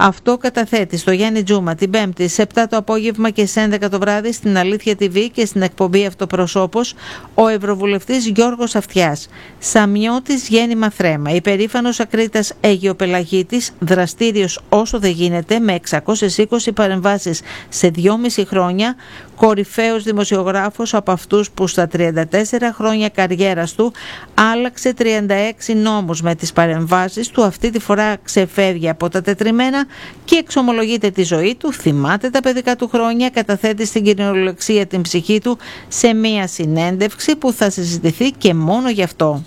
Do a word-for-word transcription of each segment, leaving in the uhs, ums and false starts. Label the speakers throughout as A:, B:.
A: Αυτό καταθέτει στο Γιάννη Τζούμα την Πέμπτη στις επτά το απόγευμα και στις έντεκα το βράδυ στην Αλήθεια τι βι και στην εκπομπή Αυτοπροσώπος ο Ευρωβουλευτής Γιώργος Αυτιάς. Σαμιώτης γέννημα θρέμα, υπερήφανος ακρίτας Αιγιοπελαγίτης, δραστήριος όσο δεν γίνεται με εξακόσιες είκοσι παρεμβάσεις σε δυόμιση χρόνια, κορυφαίος δημοσιογράφος από αυτούς που στα τριάντα τέσσερα χρόνια καριέρας του άλλαξε τριάντα έξι νόμους με τις παρεμβάσεις του, αυτή τη φορά ξεφεύγει από τα τετριμμένα και εξομολογείται τη ζωή του, θυμάται τα παιδικά του χρόνια, καταθέτει στην κυριολεξία την ψυχή του σε μία συνέντευξη που θα συζητηθεί και μόνο γι' αυτό.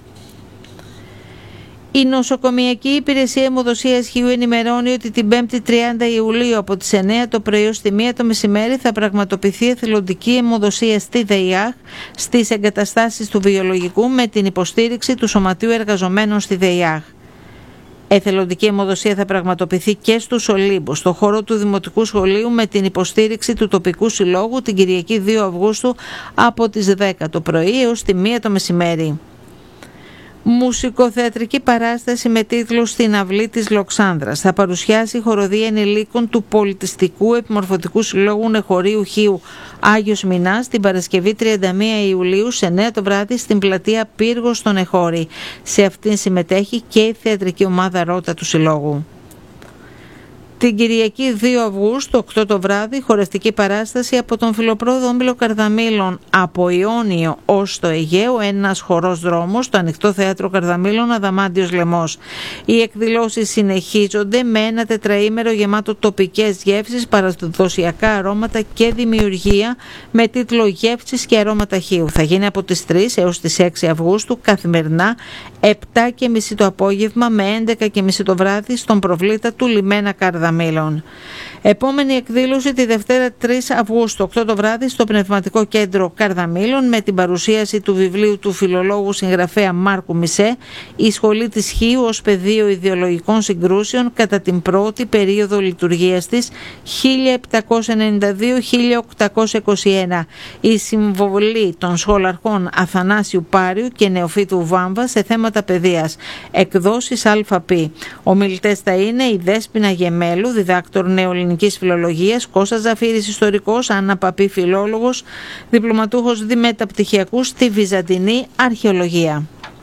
A: Η Νοσοκομιακή Υπηρεσία Αιμοδοσίας Χιού ενημερώνει ότι την Πέμπτη τριάντα Ιουλίου από τις εννέα το πρωί ως τη μία το μεσημέρι θα πραγματοποιηθεί εθελοντική αιμοδοσία στη ΔΕΙΑΧ στις εγκαταστάσεις του βιολογικού με την υποστήριξη του Σωματείου Εργαζομένων στη ΔΕΙΑΧ. Εθελοντική αιμοδοσία θα πραγματοποιηθεί και στους Ολύμπους, στο χώρο του Δημοτικού Σχολείου με την υποστήριξη του τοπικού συλλόγου την Κυριακή δύο Αυγούστου από τις δέκα το πρωί έως τη μία το μεσημέρι. Μουσικοθεατρική παράσταση με τίτλο «Στην αυλή της Λοξάνδρας» θα παρουσιάσει η χοροδία ενηλίκων του Πολιτιστικού Επιμορφωτικού Συλλόγου Νεχωρίου Χίου Άγιος Μινάς την Παρασκευή τριάντα μία Ιουλίου σε εννέα το βράδυ στην πλατεία Πύργος στο Νεχώρι. Σε αυτήν συμμετέχει και η θεατρική ομάδα Ρότα του Συλλόγου. Την Κυριακή δύο Αυγούστου, οκτώ το βράδυ, χορευτική παράσταση από τον Φιλοπρόδο Όμιλο Καρδαμήλων από Ιόνιο ως το Αιγαίο, ένας χορός δρόμος, το Ανοιχτό Θέατρο Καρδαμήλων, Αδαμάντιος Λαιμός. Οι εκδηλώσεις συνεχίζονται με ένα τετραήμερο γεμάτο τοπικές γεύσεις, παραδοσιακά αρώματα και δημιουργία με τίτλο «Γεύσεις και αρώματα Χίου». Θα γίνει από τις τρεις έως τις έξι Αυγούστου καθημερινά, επτά και μισή το απόγευμα με έντεκα και μισή το βράδυ στον προβλήτα του Λιμένα Καρδαμήλων. Επόμενη εκδήλωση τη Δευτέρα τρεις Αυγούστου, οκτώ το βράδυ στο Πνευματικό Κέντρο Καρδαμήλων με την παρουσίαση του βιβλίου του φιλολόγου συγγραφέα Μάρκου Μισέ «Η Σχολή της Χίου ως πεδίο ιδεολογικών συγκρούσεων κατά την πρώτη περίοδο λειτουργίας της χίλια επτακόσια ενενήντα δύο με χίλια οκτακόσια είκοσι ένα». Η συμβολή των σχολαρχών Αθανάσιου Πάριου και Νεοφύτου Βάμβα σε θέματα παιδείας. Εκδόσεις ΑΠ. Ομιλητές θα είναι η Δέσποινα Γεμέλου, διδάκτορ νεοελληνικής φιλολογίας, Κώστας Ζαφύρης, ιστορικός, Άννα Παπή, φιλόλογος, διπλωματούχος διμεταπτυχιακού στη Βυζαντινή Αρχαιολογία.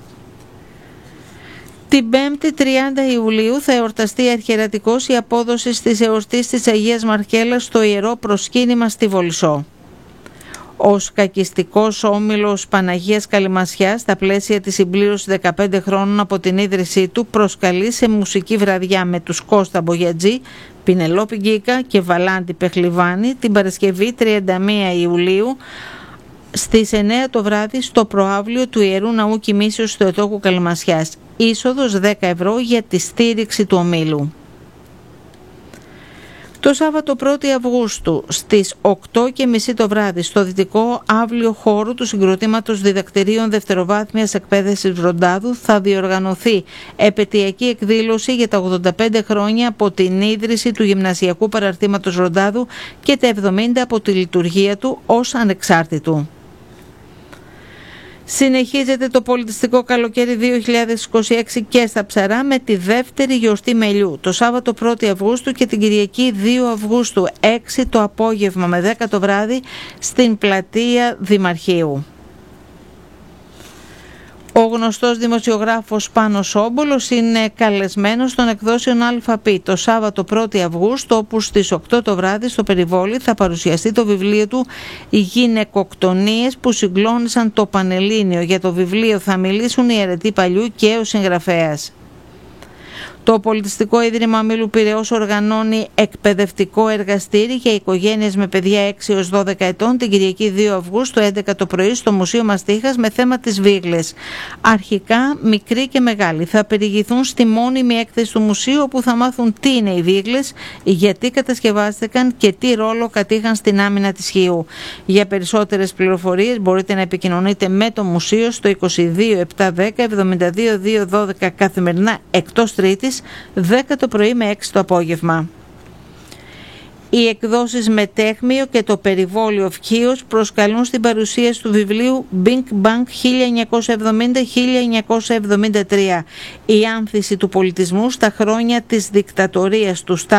A: Την Πέμπτη τριάντα Ιουλίου θα εορταστεί αρχιερατικώς η απόδοση της εορτής της Αγίας Μαρκέλας στο Ιερό Προσκύνημα στη Βολισσό. Ο σκακιστικός όμιλος Παναγίας Καλυμασιάς, στα πλαίσια της συμπλήρωσης δεκαπέντε χρόνων από την ίδρυσή του, προσκαλεί σε μουσική βραδιά με τους Κώστα Μπογιατζή, Πινελόπη Γκίκα και Βαλάντη Πεχλιβάνη την Παρασκευή τριάντα μία Ιουλίου στις εννέα το βράδυ στο προαύλιο του Ιερού Ναού Κοιμήσεως του Ετόκου Καλυμασιάς. Είσοδος δέκα ευρώ για τη στήριξη του ομίλου. Το Σάββατο πρώτη Αυγούστου στις οκτώ και μισή το βράδυ στο δυτικό αύλιο χώρο του συγκροτήματος διδακτηρίων δευτεροβάθμιας εκπαίδευσης Βροντάδου θα διοργανωθεί επετειακή εκδήλωση για τα ογδόντα πέντε χρόνια από την ίδρυση του Γυμνασιακού Παραρτήματος Βροντάδου και τα εβδομήντα από τη λειτουργία του ως ανεξάρτητου. Συνεχίζεται το πολιτιστικό καλοκαίρι δύο χιλιάδες είκοσι έξι και στα Ψαρά με τη δεύτερη γιορτή μελιού το Σάββατο πρώτη Αυγούστου και την Κυριακή δύο Αυγούστου έξι το απόγευμα με δέκα το βράδυ στην πλατεία Δημαρχείου. Ο γνωστός δημοσιογράφος Πάνος Όμπολος είναι καλεσμένος των εκδόσεων ΑΠ το Σάββατο πρώτη Αυγούστου, όπου στις οκτώ το βράδυ στο Περιβόλι θα παρουσιαστεί το βιβλίο του «Οι γυναικοκτονίες που συγκλώνησαν το Πανελλήνιο». Για το βιβλίο θα μιλήσουν οι αιρετοί παλιού και ο συγγραφέας. Το Πολιτιστικό Ίδρυμα Ομίλου Πειραιώς οργανώνει εκπαιδευτικό εργαστήρι για οικογένειες με παιδιά έξι έως δώδεκα ετών την Κυριακή δύο Αυγούστου έντεκα το πρωί στο Μουσείο Μαστίχας με θέμα τις βίγλες. Αρχικά μικροί και μεγάλοι θα περιηγηθούν στη μόνιμη έκθεση του μουσείου, όπου θα μάθουν τι είναι οι βίγλες, γιατί κατασκευάστηκαν και τι ρόλο κατήχαν στην άμυνα της Χιού. Για περισσότερες πληροφορίες μπορείτε να επικοινωνείτε με το μουσείο στο είκοσι δύο επτακόσια δέκα εβδομήντα δύο διακόσια δώδεκα καθημερινά εκτός Τρίτης, δέκα το πρωί με έξι το απόγευμα. Οι εκδόσεις Μετέχμιο και το Περιβόλιο Φκίος προσκαλούν στην παρουσίαση του βιβλίου Big Bang χίλια εννιακόσια εβδομήντα με χίλια εννιακόσια εβδομήντα τρία, η άνθηση του πολιτισμού στα χρόνια της δικτατορίας του